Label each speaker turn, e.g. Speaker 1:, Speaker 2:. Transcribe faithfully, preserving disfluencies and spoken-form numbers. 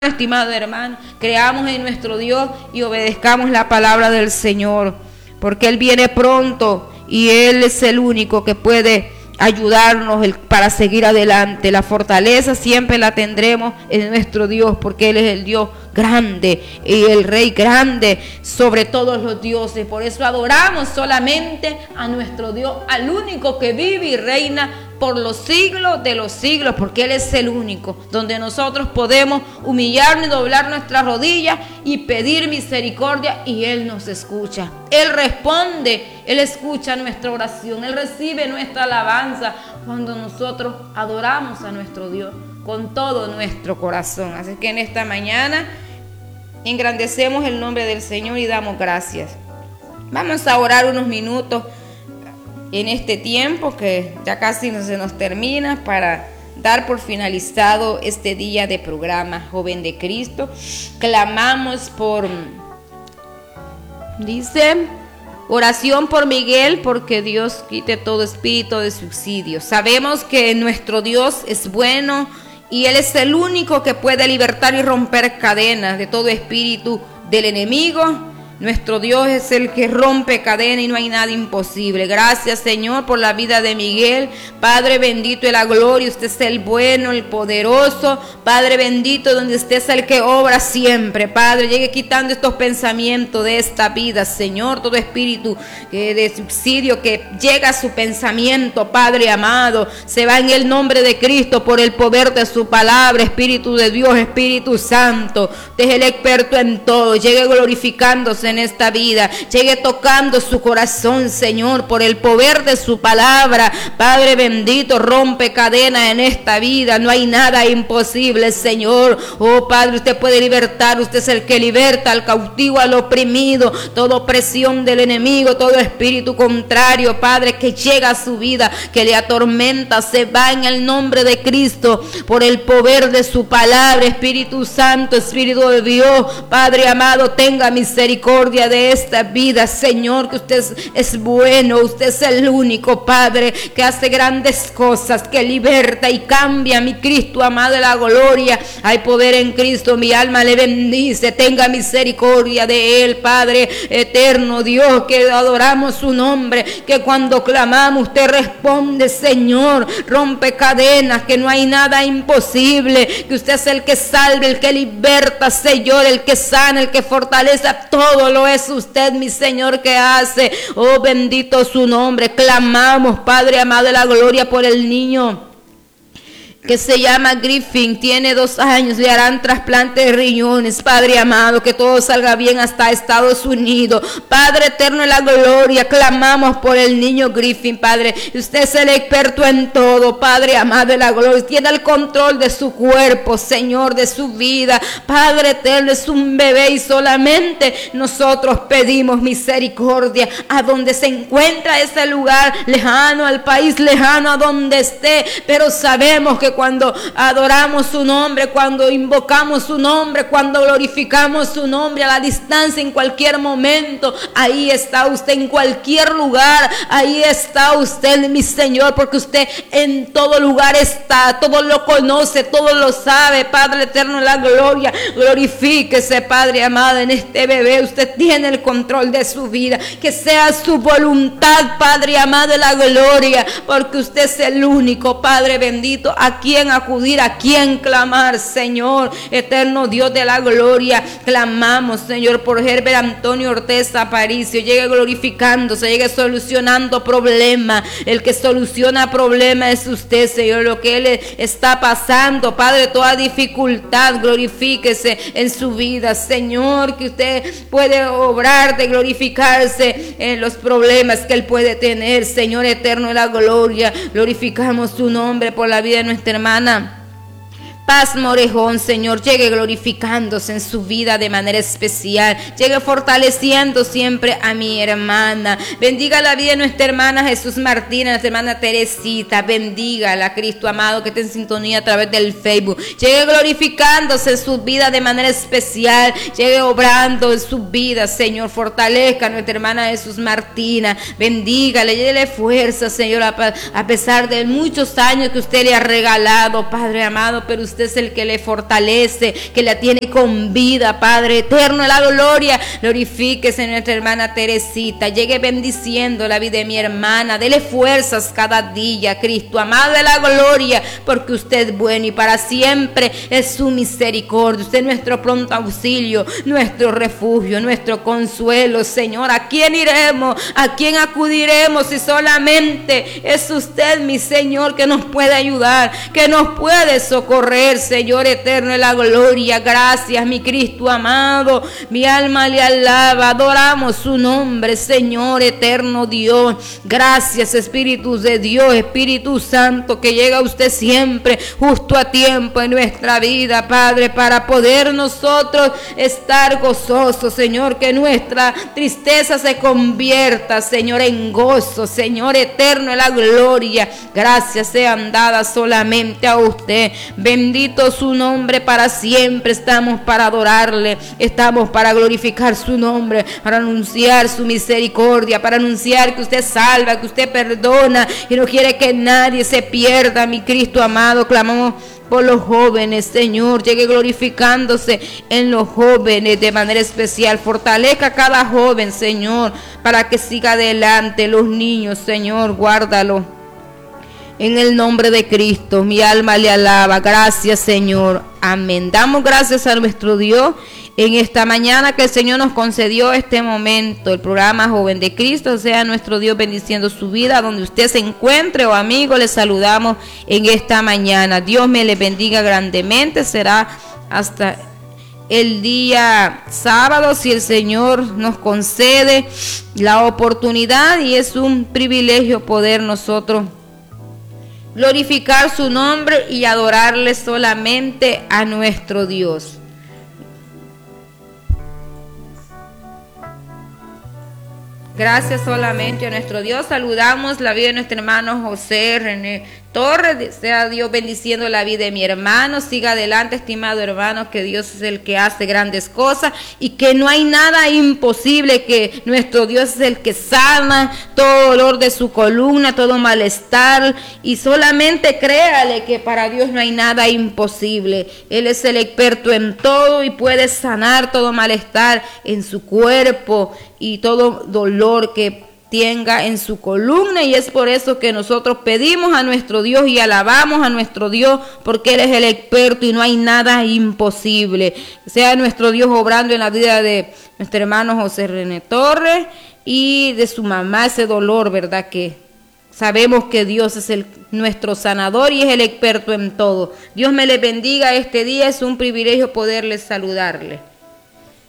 Speaker 1: Estimado hermano, creamos en nuestro Dios y obedezcamos la palabra del Señor, porque Él viene pronto y Él es el único que puede ayudarnos para seguir adelante. La fortaleza siempre la tendremos en nuestro Dios, porque Él es el Dios grande y el Rey grande sobre todos los dioses. Por eso adoramos solamente a nuestro Dios, al único que vive y reina por los siglos de los siglos, porque Él es el único donde nosotros podemos humillarnos y doblar nuestras rodillas y pedir misericordia, y Él nos escucha. Él responde, Él escucha nuestra oración, Él recibe nuestra alabanza cuando nosotros adoramos a nuestro Dios con todo nuestro corazón. Así que en esta mañana engrandecemos el nombre del Señor y damos gracias. Vamos a orar unos minutos en este tiempo que ya casi se nos termina, para dar por finalizado este día de programa Joven de Cristo. Clamamos por, dice, oración por Miguel, porque Dios quite todo espíritu de suicidio. Sabemos que nuestro Dios es bueno y Él es el único que puede libertar y romper cadenas de todo espíritu del enemigo. Nuestro Dios es el que rompe cadenas y no hay nada imposible. Gracias, Señor, por la vida de Miguel. Padre bendito de la gloria, usted es el bueno, el poderoso. Padre bendito, donde usted es el que obra siempre. Padre, llegue quitando estos pensamientos de esta vida, Señor. Todo espíritu de suicidio que llega a su pensamiento, Padre amado, se va en el nombre de Cristo por el poder de su palabra. Espíritu de Dios, Espíritu Santo, usted es el experto en todo. Llegue glorificándose en esta vida, llegue tocando su corazón, Señor, por el poder de su palabra. Padre bendito, rompe cadenas en esta vida, no hay nada imposible, Señor. Oh Padre, usted puede libertar, usted es el que liberta al cautivo, al oprimido, toda opresión del enemigo, todo espíritu contrario, Padre, que llega a su vida, que le atormenta, se va en el nombre de Cristo, por el poder de su palabra. Espíritu Santo, Espíritu de Dios, Padre amado, tenga misericordia de esta vida, Señor, que usted es, es bueno, usted es el único, Padre, que hace grandes cosas, que liberta y cambia. Mi Cristo amado de la gloria, hay poder en Cristo, mi alma le bendice. Tenga misericordia de Él, Padre eterno Dios, que adoramos su nombre, que cuando clamamos usted responde, Señor. Rompe cadenas, que no hay nada imposible, que usted es el que salve, el que liberta, Señor, el que sana, el que fortalece. Todo lo es usted, mi Señor, que hace. Oh, bendito su nombre. Clamamos, Padre amado de la gloria, por el niño que se llama Griffin, tiene dos años, le harán trasplante de riñones, Padre amado, que todo salga bien hasta Estados Unidos. Padre eterno de la gloria, clamamos por el niño Griffin, Padre, usted es el experto en todo, Padre amado de la gloria, tiene el control de su cuerpo, Señor, de su vida, Padre eterno, es un bebé y solamente nosotros pedimos misericordia a donde se encuentra ese lugar lejano, al país lejano, a donde esté, pero sabemos que cuando adoramos su nombre, cuando invocamos su nombre, cuando glorificamos su nombre a la distancia, en cualquier momento, ahí está usted, en cualquier lugar, ahí está usted, mi Señor, porque usted en todo lugar está, todo lo conoce, todo lo sabe. Padre eterno de la gloria, glorifíquese, Padre amado, en este bebé. Usted tiene el control de su vida, que sea su voluntad, Padre amado de la gloria, porque usted es el único, Padre bendito, a quien acudir, a quien clamar, Señor, eterno Dios de la gloria. Clamamos, Señor, por Herbert Antonio Ortiz Aparicio, llegue glorificándose, llegue solucionando problemas. El que soluciona problemas es usted, Señor. Lo que él está pasando, Padre, toda dificultad, glorifíquese en su vida, Señor, que usted puede obrar, de glorificarse en los problemas que él puede tener, Señor eterno de la gloria. Glorificamos su nombre por la vida de nuestra hermana Paz Morejón, Señor, llegue glorificándose en su vida de manera especial, llegue fortaleciendo siempre a mi hermana. Bendiga la vida de nuestra hermana Jesús Martina, nuestra hermana Teresita, bendígala, Cristo amado, que está en sintonía a través del Facebook. Llegue glorificándose en su vida de manera especial, llegue obrando en su vida, Señor, fortalezca a nuestra hermana Jesús Martina, bendígale, déle fuerza, Señor, a, a pesar de muchos años que usted le ha regalado, Padre amado, pero usted es el que le fortalece, que la tiene con vida, Padre eterno, la gloria. Glorifíquese en nuestra hermana Teresita, llegue bendiciendo la vida de mi hermana, dele fuerzas cada día, Cristo amado de la gloria, porque usted es bueno y para siempre es su misericordia. Usted es nuestro pronto auxilio, nuestro refugio, nuestro consuelo, Señor. ¿A quién iremos? ¿A quién acudiremos si solamente es usted, mi Señor, que nos puede ayudar, que nos puede socorrer, Señor eterno de la gloria? Gracias, mi Cristo amado, mi alma le alaba, adoramos su nombre, Señor eterno Dios. Gracias, Espíritu de Dios, Espíritu Santo, que llega usted siempre justo a tiempo en nuestra vida, Padre, para poder nosotros estar gozosos, Señor, que nuestra tristeza se convierta, Señor, en gozo, Señor eterno de la gloria. Gracias sean dadas solamente a usted. Bendito su nombre para siempre. Estamos para adorarle, estamos para glorificar su nombre, para anunciar su misericordia, para anunciar que usted salva, que usted perdona y no quiere que nadie se pierda, mi Cristo amado. Clamamos por los jóvenes, Señor, llegue glorificándose en los jóvenes de manera especial. Fortalezca a cada joven, Señor, para que siga adelante. Los niños, Señor, guárdalo en el nombre de Cristo. Mi alma le alaba. Gracias, Señor. Amén. Damos gracias a nuestro Dios en esta mañana que el Señor nos concedió este momento. El programa Joven de Cristo, sea nuestro Dios bendiciendo su vida donde usted se encuentre, o amigo, le saludamos en esta mañana. Dios me le bendiga grandemente. Será hasta el día sábado, si el Señor nos concede la oportunidad, y es un privilegio poder nosotros glorificar su nombre y adorarle solamente a nuestro Dios. Gracias solamente a nuestro Dios. Saludamos la vida de nuestro hermano José René Torres. Sea Dios bendiciendo la vida de mi hermano. Siga adelante, estimado hermano, que Dios es el que hace grandes cosas y que no hay nada imposible, que nuestro Dios es el que sana todo dolor de su columna, todo malestar, y solamente créale que para Dios no hay nada imposible. Él es el experto en todo y puede sanar todo malestar en su cuerpo y todo dolor que tenga en su columna, y es por eso que nosotros pedimos a nuestro Dios y alabamos a nuestro Dios, porque Él es el experto y no hay nada imposible. Sea nuestro Dios obrando en la vida de nuestro hermano José René Torres y de su mamá, ese dolor, ¿verdad? Que sabemos que Dios es el, nuestro sanador, y es el experto en todo. Dios me le bendiga este día, es un privilegio poderles saludarle.